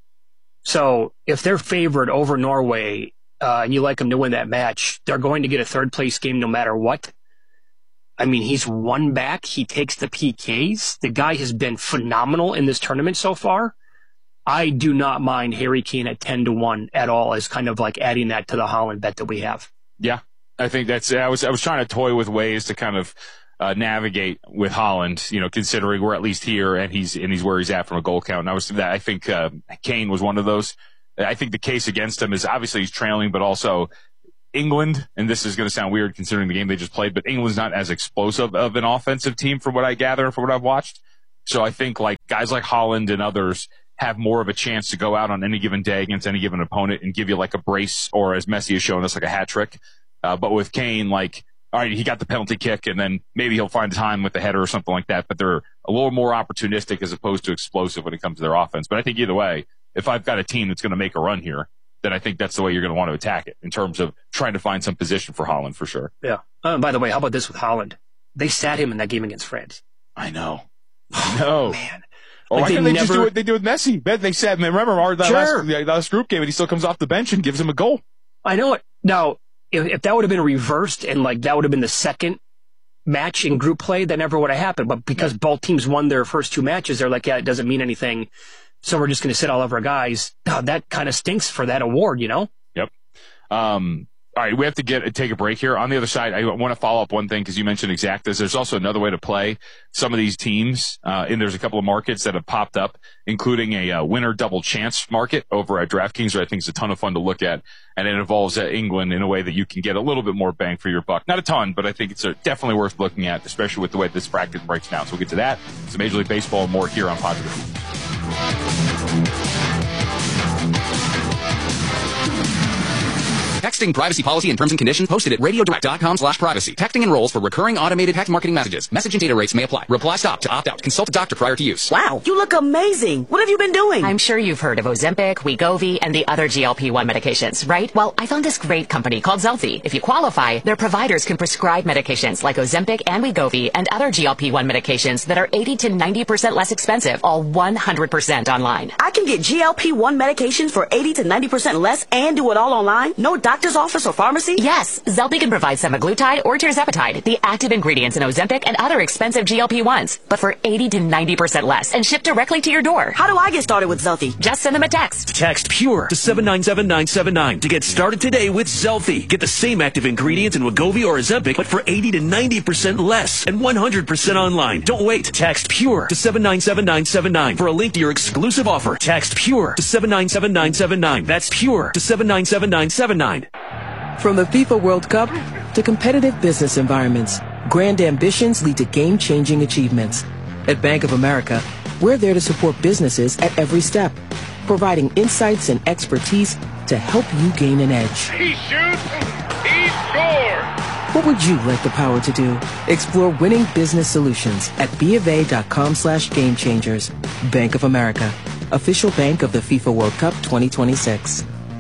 So if they're favored over Norway, and you like them to win that match, they're going to get a 3rd place game no matter what. I mean, he's one back. He takes the PKs. The guy has been phenomenal in this tournament so far. I do not mind Harry Kane at 10-1 at all as kind of like adding that to the Haaland bet that we have. Yeah, I think that's. I was trying to toy with ways to kind of navigate with Haaland, considering we're at least here and he's where he's at from a goal count. And I think Kane was one of those. I think the case against him is obviously he's trailing, but also England, and this is going to sound weird considering the game they just played, but England's not as explosive of an offensive team from what I gather and from what I've watched. So I think like guys like Haaland and others have more of a chance to go out on any given day against any given opponent and give you like a brace, or as Messi has shown us, like a hat trick. But with Kane, like, all right, he got the penalty kick and then maybe he'll find time with the header or something like that, but they're a little more opportunistic as opposed to explosive when it comes to their offense. But I think either way, if I've got a team that's going to make a run here, then I think that's the way you're going to want to attack it in terms of trying to find some position for Haaland for sure. Yeah. By the way, how about this with Haaland? They sat him in that game against France. I know. Man. Or why can't they just do what they do with Messi? They said, remember that last group game and he still comes off the bench and gives him a goal. I know it. Now, if that would have been reversed and like that would have been the second match in group play, that never would have happened. But because both teams won their first two matches, they're like, yeah, it doesn't mean anything. So we're just going to sit all of our guys. That kind of stinks for that award, Yep. All right, we have to take a break here. On the other side, I want to follow up one thing because you mentioned exactas. There's also another way to play some of these teams, and there's a couple of markets that have popped up, including a winner double chance market over at DraftKings, which I think is a ton of fun to look at, and it involves England in a way that you can get a little bit more bang for your buck. Not a ton, but I think it's definitely worth looking at, especially with the way this bracket breaks down. So we'll get to that, some Major League Baseball, and more here on Positive Features. Texting privacy policy and terms and conditions posted at radiodirect.com/privacy. Texting enrolls for recurring automated text marketing messages. Message and data rates may apply. Reply stop to opt out. Consult a doctor prior to use. Wow, you look amazing. What have you been doing? I'm sure you've heard of Ozempic, Wegovy, and the other GLP-1 medications, right? Well, I found this great company called Zelfie. If you qualify, their providers can prescribe medications like Ozempic and Wegovy and other GLP-1 medications that are 80 to 90% less expensive, all 100% online. I can get GLP-1 medications for 80 to 90% less and do it all online? No doctor's office or pharmacy? Yes, Zelfie can provide semaglutide or tirzepatide, the active ingredients in Ozempic and other expensive GLP-1s, but for 80 to 90% less and shipped directly to your door. How do I get started with Zelfie? Just send them a text. Text PURE to 797979 to get started today with Zelfie. Get the same active ingredients in Wegovy or Ozempic, but for 80 to 90% less and 100% online. Don't wait. Text PURE to 797979 for a link to your exclusive offer. Text PURE to 797979. That's PURE to 797979. From the FIFA World Cup to competitive business environments, grand ambitions lead to game-changing achievements. At Bank of America, we're there to support businesses at every step, providing insights and expertise to help you gain an edge. He shoots, he scores! What would you like the power to do? Explore winning business solutions at BofA.com/gamechangers. Bank of America, official bank of the FIFA World Cup 2026.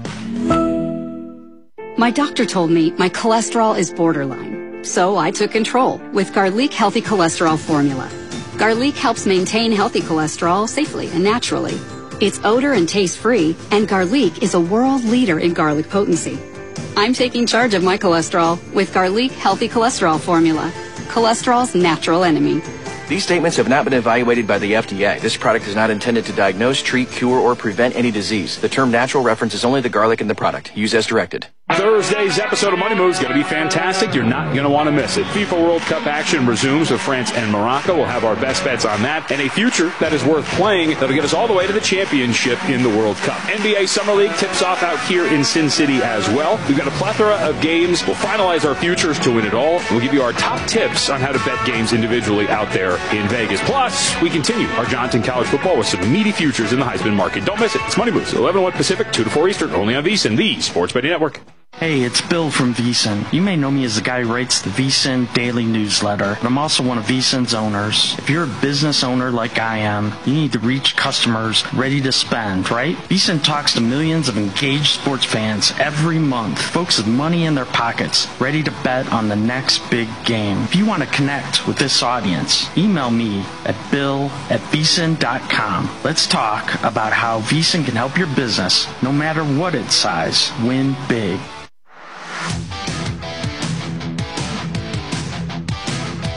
My doctor told me my cholesterol is borderline, so I took control with Garlic Healthy Cholesterol Formula. Garlic helps maintain healthy cholesterol safely and naturally. It's odor and taste-free, and Garlic is a world leader in garlic potency. I'm taking charge of my cholesterol with Garlic Healthy Cholesterol Formula, cholesterol's natural enemy. These statements have not been evaluated by the FDA. This product is not intended to diagnose, treat, cure, or prevent any disease. The term natural references only the garlic in the product. Use as directed. Thursday's episode of Money Moves is going to be fantastic. You're not going to want to miss it. FIFA World Cup action resumes with France and Morocco. We'll have our best bets on that and a future that is worth playing that'll get us all the way to the championship in the World Cup. NBA Summer League tips off out here in Sin City as well. We've got a plethora of games. We'll finalize our futures to win it all. We'll give you our top tips on how to bet games individually out there in Vegas. Plus, we continue our Johnson College football with some meaty futures in the Heisman market. Don't miss it. It's Money Moves, 11-1 Pacific, 2 to 4 Eastern, only on VSiN, the Sports Betting Network. Hey, it's Bill from VSiN. You may know me as the guy who writes the VSiN daily newsletter, but I'm also one of VSiN's owners. If you're a business owner like I am, you need to reach customers ready to spend, right? VSiN talks to millions of engaged sports fans every month, folks with money in their pockets, ready to bet on the next big game. If you want to connect with this audience, email me at bill@vsin.com. Let's talk about how VSiN can help your business, no matter what its size, win big.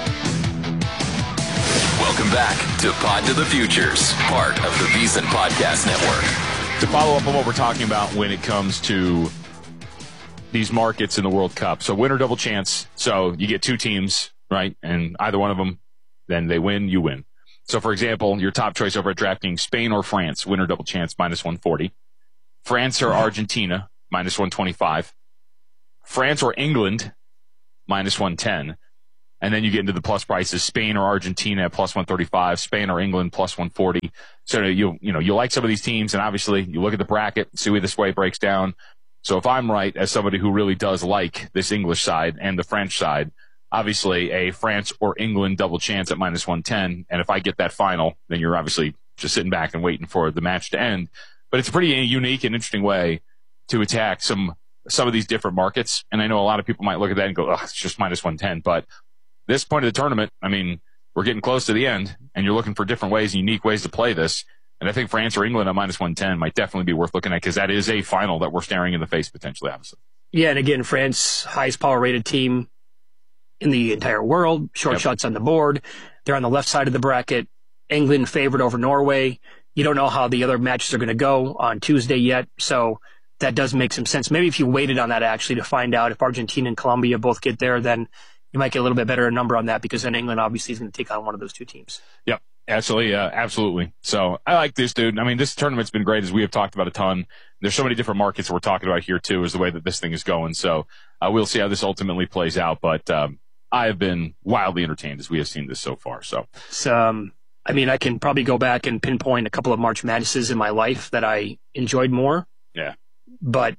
to Pod to the Futures, part of the VSiN Podcast Network. To follow up on what we're talking about when it comes to these markets in the World Cup. So winner double chance. So you get two teams, right? And either one of them, then they win, you win. So for example, your top choice over at DraftKings, Spain or France, winner double chance, minus 140. France or Argentina, minus 125. France or England, minus 110. And then you get into the plus prices, Spain or Argentina at plus 135, Spain or England plus 140. So you like some of these teams, and obviously you look at the bracket, see where this way it breaks down. So if I'm right, as somebody who really does like this English side and the French side, obviously a France or England double chance at minus 110. And if I get that final, then you're obviously just sitting back and waiting for the match to end. But it's a pretty unique and interesting way to attack some of these different markets. And I know a lot of people might look at that and go, oh, it's just minus 110. But this point of the tournament, I mean, we're getting close to the end, and you're looking for different ways, unique ways to play this. And I think France or England at minus 110 might definitely be worth looking at, because that is a final that we're staring in the face potentially, obviously. Yeah, and again, France, highest power-rated team in the entire world. Short shots on the board. They're on the left side of the bracket. England favored over Norway. You don't know how the other matches are going to go on Tuesday yet, so that does make some sense. Maybe if you waited on that actually to find out if Argentina and Colombia both get there, then you might get a little bit better number on that, because then England obviously is going to take on one of those two teams. Yep, absolutely. So I like this, dude. I mean, this tournament's been great, as we have talked about a ton. There's so many different markets that we're talking about here, too, is the way that this thing is going. So we'll see how this ultimately plays out. But I have been wildly entertained as we have seen this so far. So I mean, I can probably go back and pinpoint a couple of March Madnesses in my life that I enjoyed more. Yeah. But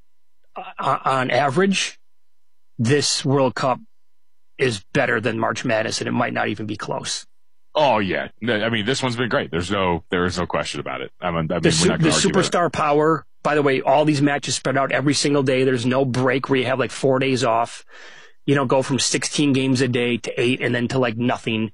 on average, this World Cup is better than March Madness, and it might not even be close. Oh, yeah. I mean, this one's been great. There is no question about it. I mean, the superstar power, by the way, all these matches spread out every single day. There's no break where you have like 4 days off. You don't go from 16 games a day to 8 and then to like nothing.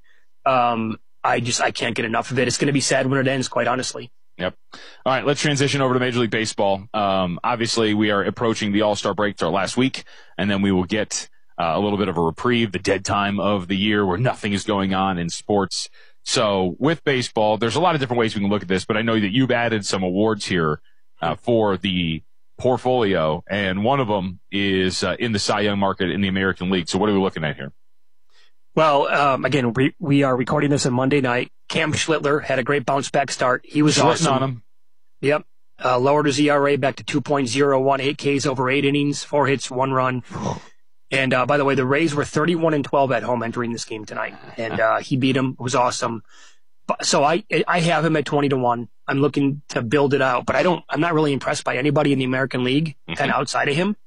I can't get enough of it. It's going to be sad when it ends, quite honestly. Yep. All right, let's transition over to Major League Baseball. Obviously, we are approaching the All-Star break. It's our last week, and then we will get a little bit of a reprieve, the dead time of the year where nothing is going on in sports. So with baseball, there's a lot of different ways we can look at this, but I know that you've added some awards here for the portfolio, and one of them is in the Cy Young market in the American League. So what are we looking at here? Well, again, we are recording this on Monday night. Cam Schlittler had a great bounce-back start. He was awesome. On him. Yep. Lowered his ERA back to 2.01, 8 Ks over 8 innings, 4 hits, 1 run. And by the way, the Rays were 31-12 at home entering this game tonight, and he beat them. It was awesome. So I have him at 20-1. I'm looking to build it out, but I'm not really impressed by anybody in the American League kind of outside of him.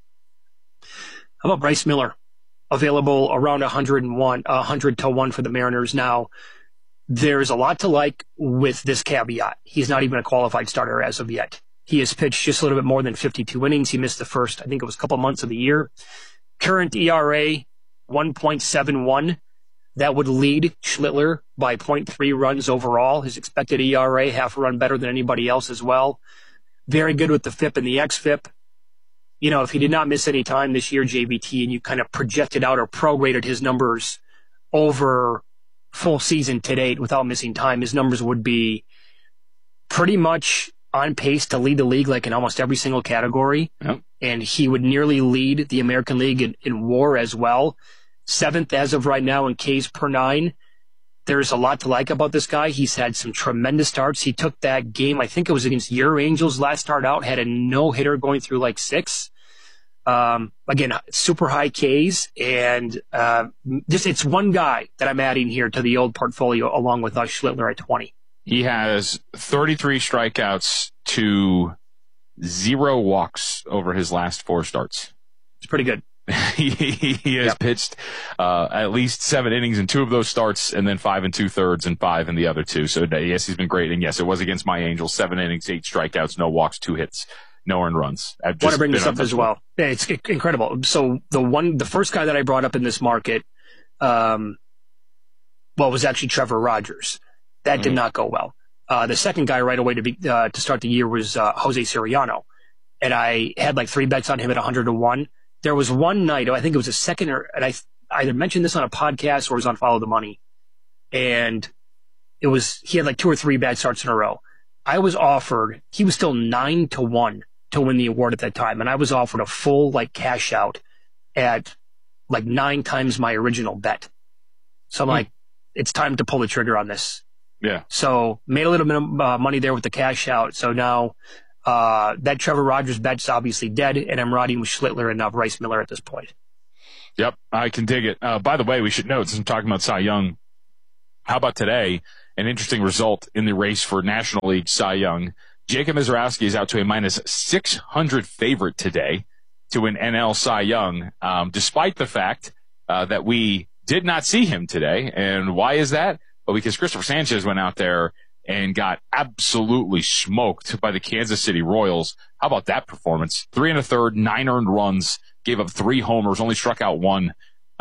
How about Bryce Miller? Available around 100 to 1 for the Mariners. Now, there's a lot to like with this caveat. He's not even a qualified starter as of yet. He has pitched just a little bit more than 52 innings. He missed the first, I think it was a couple months of the year. Current ERA, 1.71. That would lead Schlittler by 0.3 runs overall. His expected ERA, half a run better than anybody else as well. Very good with the FIP and the XFIP. You know, if he did not miss any time this year, JVT, and you kind of projected out or prorated his numbers over full season to date without missing time, his numbers would be pretty much on pace to lead the league like in almost every single category. Yep. And he would nearly lead the American League in WAR as well. 7th as of right now in Ks per 9. There's a lot to like about this guy. He's had some tremendous starts. He took that game, I think it was against your Angels last start out, had a no-hitter going through like 6. Again, super high Ks, and it's one guy that I'm adding here to the old portfolio along with Schlittler at 20. He has 33 strikeouts to 0 walks over his last 4 starts. It's pretty good. He has pitched at least 7 innings in 2 of those starts, and then 5 2/3 and 5 in the other 2. So yes, he's been great. And yes, it was against my Angels. 7 innings, 8 strikeouts, no walks, 2 hits, no earned runs. I want to bring this up as well. Yeah, it's incredible. So the first guy that I brought up in this market, was actually Trevor Rogers. That did not go well. The second guy right away to start the year was Jose Siriano, and I had like 3 bets on him at 100 to 1. There was one night, I think it was a second, and I either mentioned this on a podcast or it was on Follow the Money, and he had like 2 or 3 bad starts in a row. I was offered, he was still 9-1 to win the award at that time. And I was offered a full like cash out at like 9 times my original bet. So I'm like, it's time to pull the trigger on this. Yeah. So made a little bit of money there with the cash out. So now, that Trevor Rogers bet's obviously dead, and I'm riding with Schlittler and Bryce Miller at this point. Yep, I can dig it. By the way, we should note, since I'm talking about Cy Young, how about today? An interesting result in the race for National League Cy Young. Jacob Misiorowski is out to a minus 600 favorite today to win NL Cy Young, despite the fact that we did not see him today. And why is that? Well, because Christopher Sanchez went out there and got absolutely smoked by the Kansas City Royals. How about that performance? 3 1/3, 9 earned runs, gave up 3 homers, only struck out 1.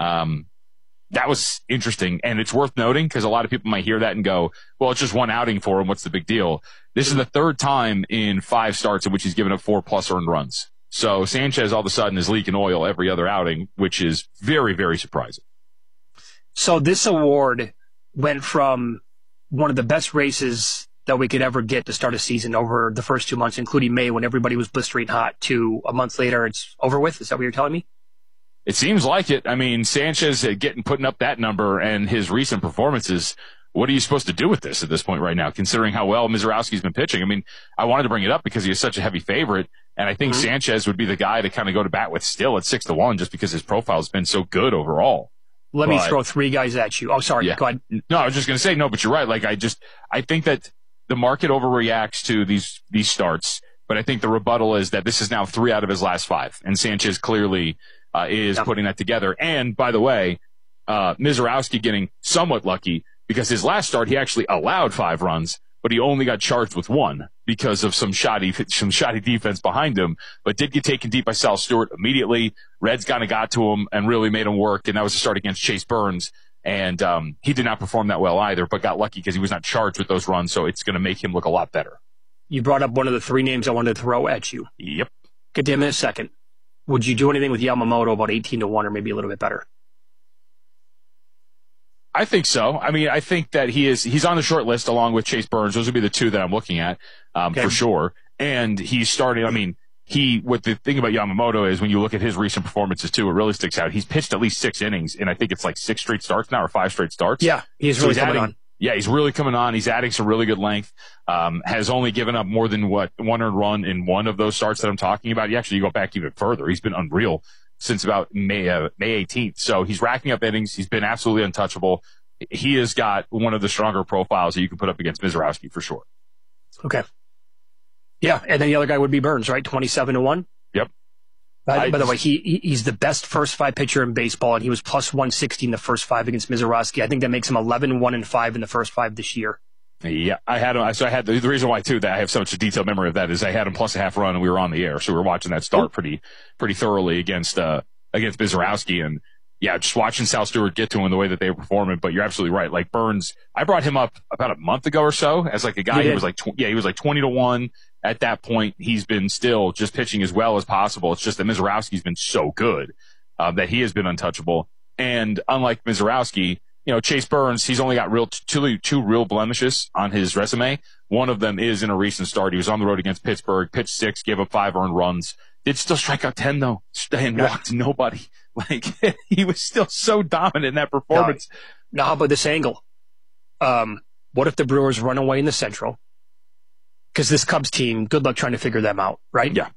That was interesting, and it's worth noting because a lot of people might hear that and go, well, it's just one outing for him. What's the big deal? This is the 3rd time in 5 starts in which he's given up 4+ earned runs. So Sanchez all of a sudden is leaking oil every other outing, which is very, very surprising. So this award went from one of the best races that we could ever get to start a season over the first 2 months, including May when everybody was blistering hot, to a month later it's over with. Is that what you're telling me? It seems like it. I mean, Sanchez putting up that number and his recent performances. What are you supposed to do with this at this point right now, considering how well Misiorowski's been pitching? I mean, I wanted to bring it up because he is such a heavy favorite, and I think Sanchez would be the guy to kind of go to bat with still at 6-1 just because his profile has been so good overall. Let me throw 3 guys at you. Oh, sorry. Yeah. Go ahead. No, I was just going to say, no, but you're right. Like, I think that the market overreacts to these starts, but I think the rebuttal is that this is now 3 out of his last 5, and Sanchez clearly is putting that together. And by the way, Misiorowski getting somewhat lucky because his last start, he actually allowed 5 runs, but he only got charged with 1 because of some shoddy defense behind him, but did get taken deep by Sal Stewart immediately. Reds kind of got to him and really made him work, and that was a start against Chase Burns. And he did not perform that well either, but got lucky because he was not charged with those runs, so it's going to make him look a lot better. You brought up one of the 3 names I wanted to throw at you. Yep. Get them in a second. Would you do anything with Yamamoto about 18-1 or maybe a little bit better? I think so. I mean, I think that he's on the short list along with Chase Burns. Those would be the 2 that I'm looking at for sure. And he's starting, I mean, what the thing about Yamamoto is when you look at his recent performances too, it really sticks out. He's pitched at least 6 innings, and I think it's like 6 straight starts now or 5 straight starts. Yeah, he's really coming on. Yeah, he's really coming on. He's adding some really good length. Has only given up more than 1 earned run in one of those starts that I'm talking about. You go back even further. He's been unreal since about May 18th. So he's racking up innings. He's been absolutely untouchable. He has got one of the stronger profiles that you can put up against Misiorowski for sure. Okay. Yeah, and then the other guy would be Burns, right? 27-1. Yep. By the way, he's the best first 5 pitcher in baseball, and he was plus 160 in the first 5 against Misiorowski. I think that makes him 11-1-5 in the first 5 this year. Yeah, I had him. So I had the reason why too that I have such a detailed memory of that is I had him plus a half run, and we were on the air, so we were watching that start pretty thoroughly against Misiorowski, and yeah, just watching Sal Stewart get to him the way that they were performing. But you're absolutely right. Like Burns, I brought him up about a month ago or so as like a guy who was like, he was like 20-1 at that point. He's been still just pitching as well as possible. It's just that Misiorowski's been so good that he has been untouchable. And unlike Misiorowski, Chase Burns, he's only got two real blemishes on his resume. One of them is in a recent start. He was on the road against Pittsburgh, pitched 6, gave up 5 earned runs. Did still strike out 10 though, and walked nobody. Like he was still so dominant in that performance. Now, how about this angle? What if the Brewers run away in the Central? Because this Cubs team, good luck trying to figure them out, right? Yeah.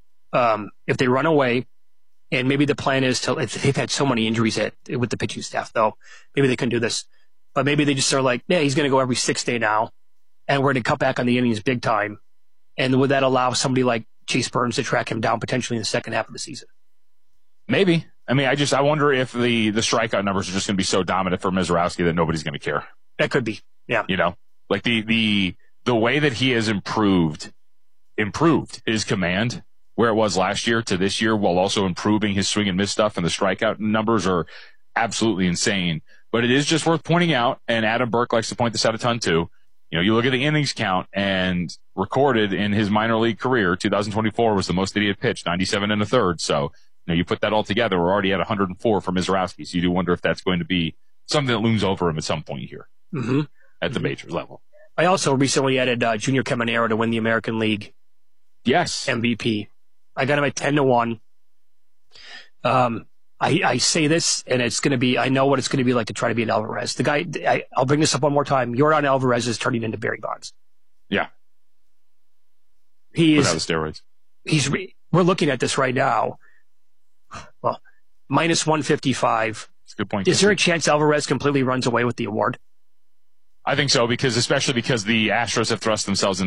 If they run away, and maybe the plan is they've had so many injuries with the pitching staff, though. Maybe they couldn't do this. But maybe they just are like, yeah, he's going to go every 6th day now, and we're going to cut back on the innings big time. And would that allow somebody like Chase Burns to track him down potentially in the second half of the season? Maybe. I mean, I wonder if the strikeout numbers are just going to be so dominant for Misiorowski that nobody's going to care. That could be. Yeah. Like the way that he has improved his command where it was last year to this year while also improving his swing and miss stuff, and the strikeout numbers are absolutely insane. But it is just worth pointing out, and Adam Burke likes to point this out a ton too. You look at the innings count and recorded in his minor league career, 2024 was the most that he had pitched, 97 1/3. So, you put that all together, we're already at 104 for Misiorowski. So you do wonder if that's going to be something that looms over him at some point here. Mm-hmm. at the majors level. I also recently added Junior Caminero to win the American League. Yes. MVP. I got him at 10-1. I say this, and it's going to be, I know what it's going to be like to try to beat Alvarez. The guy, I'll bring this up one more time. Yordan Alvarez is turning into Barry Bonds. Yeah. He is. Without the steroids. We're looking at this right now. Well, minus 155. That's a good point. Is there a chance Alvarez completely runs away with the award? I think so, especially because the Astros have thrust themselves in